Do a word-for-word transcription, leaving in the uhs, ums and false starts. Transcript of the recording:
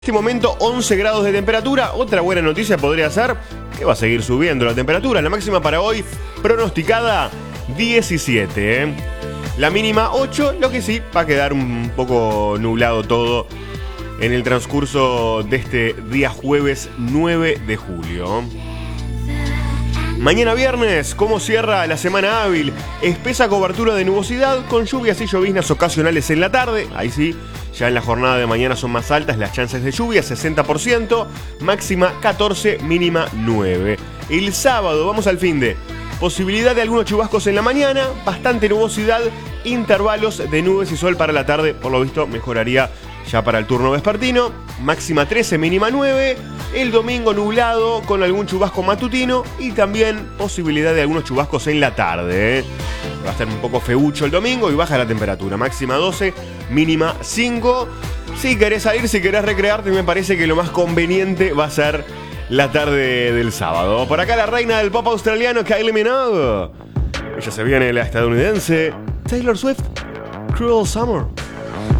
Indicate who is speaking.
Speaker 1: En este momento once grados de temperatura. Otra buena noticia podría ser que va a seguir subiendo la temperatura. La máxima para hoy pronosticada diecisiete, ¿eh? La mínima ocho, lo que sí va a quedar un poco nublado todo en el transcurso de este día jueves nueve de julio. Mañana viernes, ¿cómo cierra la semana hábil? Espesa cobertura de nubosidad con lluvias y lloviznas ocasionales en la tarde. Ahí sí, ya en la jornada de mañana son más altas las chances de lluvia, sesenta por ciento, máxima catorce, mínima nueve. El sábado, vamos al finde. Posibilidad de algunos chubascos en la mañana, bastante nubosidad, intervalos de nubes y sol para la tarde. Por lo visto mejoraría ya para el turno vespertino. Máxima trece, mínima nueve. El domingo nublado con algún chubasco matutino y también posibilidad de algunos chubascos en la tarde, ¿eh? Va a estar un poco feucho el domingo y baja la temperatura. Máxima doce, mínima cinco. Si querés salir, si querés recrearte, me parece que lo más conveniente va a ser la tarde del sábado. Por acá la reina del pop australiano, Kylie Minogue. Ella se viene la estadounidense Taylor Swift, Cruel Summer.